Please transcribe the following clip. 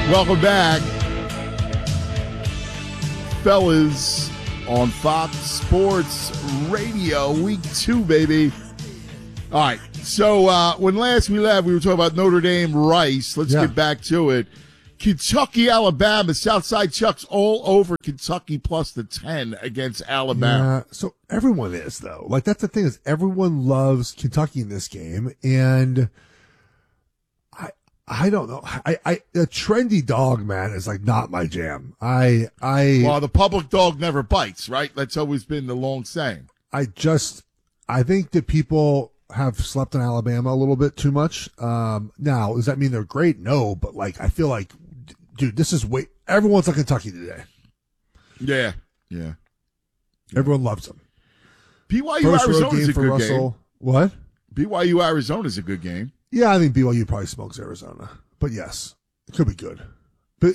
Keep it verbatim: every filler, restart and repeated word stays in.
Welcome back, fellas, on Fox Sports Radio, week two, baby. All right, so uh, when last we left, we were talking about Notre Dame Rice. Let's Yeah. get back to it. Kentucky, Alabama, Southside Chuck's all over Kentucky plus the ten against Alabama. Yeah, so everyone is, though. Like, that's the thing, is everyone loves Kentucky in this game, and I I don't know. I, I a trendy dog, man, is like not my jam. I I Well, the public dog never bites, right? That's always been the long saying. I just I think that people have slept on Alabama a little bit too much. Um, now, does that mean they're great? No, but like I feel like, dude, this is way everyone's on Kentucky today. Yeah, yeah. Everyone loves them. B Y U First road Arizona is game a for good Russell. game. What? B Y U Arizona is a good game. Yeah, I think B Y U probably smokes Arizona, but yes, it could be good.